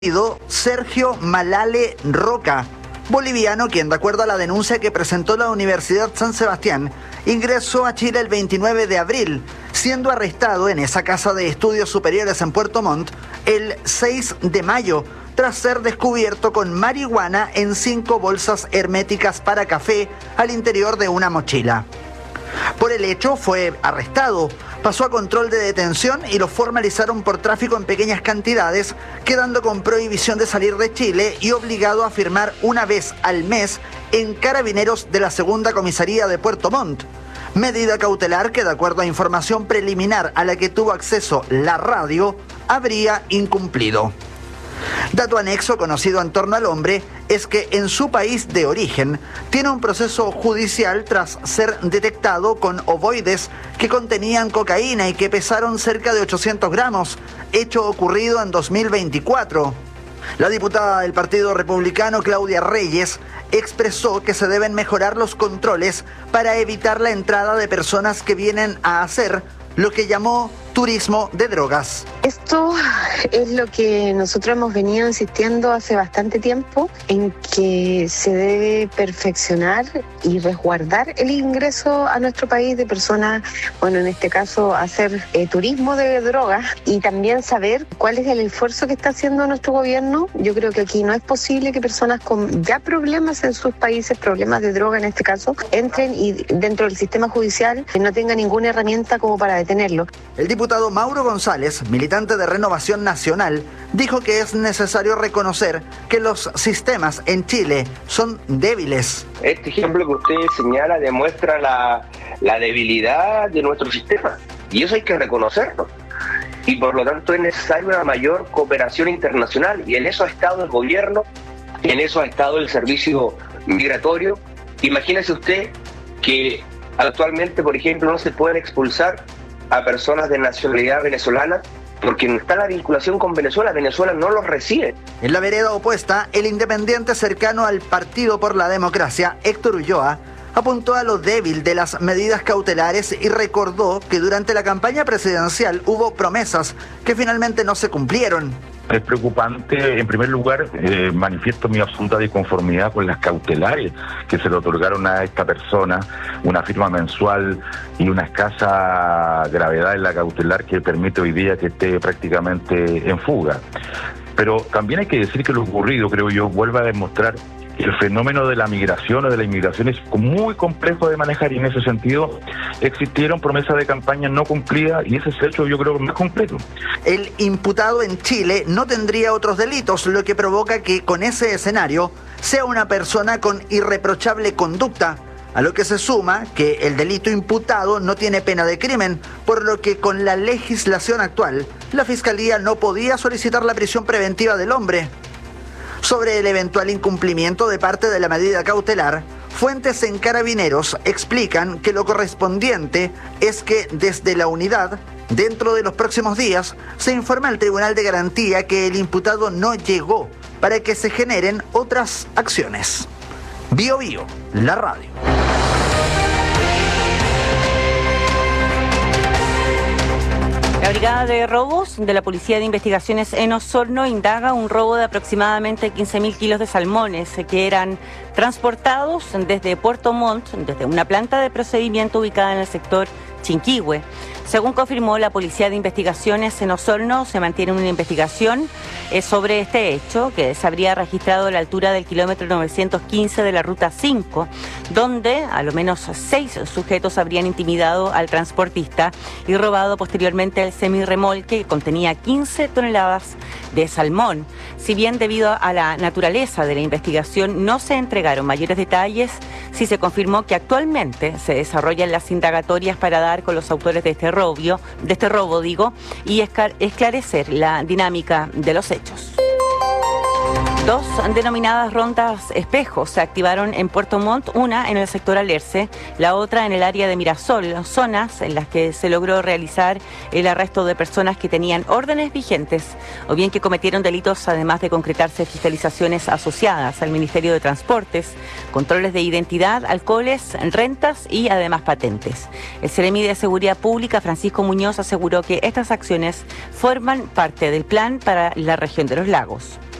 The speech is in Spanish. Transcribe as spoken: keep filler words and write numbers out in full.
Sergio Malale Roca, boliviano, quien, de acuerdo a la denuncia que presentó la Universidad San Sebastián, ingresó a Chile el veintinueve de abril, siendo arrestado en esa casa de estudios superiores en Puerto Montt el seis de mayo, tras ser descubierto con marihuana en cinco bolsas herméticas para café al interior de una mochila. Por el hecho fue arrestado, pasó a control de detención y lo formalizaron por tráfico en pequeñas cantidades, quedando con prohibición de salir de Chile y obligado a firmar una vez al mes en Carabineros de la Segunda Comisaría de Puerto Montt. Medida cautelar que, de acuerdo a información preliminar a la que tuvo acceso la radio, habría incumplido. Dato anexo conocido en torno al hombre es que en su país de origen tiene un proceso judicial tras ser detectado con ovoides que contenían cocaína y que pesaron cerca de ochocientos gramos, hecho ocurrido en dos mil veinticuatro. La diputada del Partido Republicano, Claudia Reyes, expresó que se deben mejorar los controles para evitar la entrada de personas que vienen a hacer lo que llamó turismo de drogas. Esto es lo que nosotros hemos venido insistiendo hace bastante tiempo, en que se debe perfeccionar y resguardar el ingreso a nuestro país de personas, bueno, en este caso hacer eh, turismo de drogas, y también saber cuál es el esfuerzo que está haciendo nuestro gobierno. Yo creo que aquí no es posible que personas con ya problemas en sus países, problemas de droga en este caso, entren y dentro del sistema judicial no tengan ninguna herramienta como para detenerlo. El diputado Mauro González, militante de Renovación Nacional, dijo que es necesario reconocer que los sistemas en Chile son débiles. Este ejemplo que usted señala demuestra la, la debilidad de nuestro sistema, y eso hay que reconocerlo. Y por lo tanto es necesaria una mayor cooperación internacional, y en eso ha estado el gobierno, en eso ha estado el servicio migratorio. Imagínese usted que actualmente, por ejemplo, no se pueden expulsar a personas de nacionalidad venezolana porque no está la vinculación con Venezuela. Venezuela no los recibe. En la vereda opuesta, el independiente cercano al Partido por la Democracia, Héctor Ulloa, apuntó a lo débil de las medidas cautelares y recordó que durante la campaña presidencial hubo promesas que finalmente no se cumplieron. Es preocupante. En primer lugar, eh, manifiesto mi absoluta disconformidad con las cautelares que se le otorgaron a esta persona, una firma mensual y una escasa gravedad en la cautelar que permite hoy día que esté prácticamente en fuga. Pero también hay que decir que lo ocurrido, creo yo, vuelve a demostrar que el fenómeno de la migración o de la inmigración es muy complejo de manejar, y en ese sentido existieron promesas de campaña no cumplidas, y ese es el hecho, yo creo, más completo. El imputado en Chile no tendría otros delitos, lo que provoca que con ese escenario sea una persona con irreprochable conducta, a lo que se suma que el delito imputado no tiene pena de crimen, por lo que con la legislación actual la Fiscalía no podía solicitar la prisión preventiva del hombre. Sobre el eventual incumplimiento de parte de la medida cautelar, fuentes en Carabineros explican que lo correspondiente es que desde la unidad, dentro de los próximos días, se informa al Tribunal de Garantía que el imputado no llegó para que se generen otras acciones. Bio Bio, la radio. La Brigada de Robos de la Policía de Investigaciones en Osorno indaga un robo de aproximadamente quince mil kilos de salmones que eran transportados desde Puerto Montt, desde una planta de procedimiento ubicada en el sector Chinquihue. Según confirmó la Policía de Investigaciones en Osorno, se mantiene una investigación eh, sobre este hecho que se habría registrado a la altura del kilómetro novecientos quince de la Ruta cinco, donde a lo menos seis sujetos habrían intimidado al transportista y robado posteriormente el semirremolque que contenía quince toneladas de salmón. Si bien debido a la naturaleza de la investigación no se entregaron mayores detalles, sí se confirmó que actualmente se desarrollan las indagatorias para dar con los autores de este robo, de este robo digo, y esclarecer la dinámica de los hechos. Dos denominadas rondas espejos se activaron en Puerto Montt, una en el sector Alerce, la otra en el área de Mirasol, zonas en las que se logró realizar el arresto de personas que tenían órdenes vigentes o bien que cometieron delitos, además de concretarse fiscalizaciones asociadas al Ministerio de Transportes, controles de identidad, alcoholes, rentas y además patentes. El Seremi de Seguridad Pública, Francisco Muñoz, aseguró que estas acciones forman parte del plan para la región de los lagos.